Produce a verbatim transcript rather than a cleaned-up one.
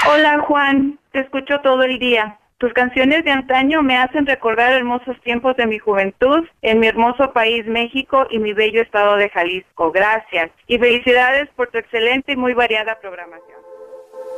Hola Juan, te escucho todo el día. Tus canciones de antaño me hacen recordar hermosos tiempos de mi juventud en mi hermoso país México y mi bello estado de Jalisco. Gracias y felicidades por tu excelente y muy variada programación.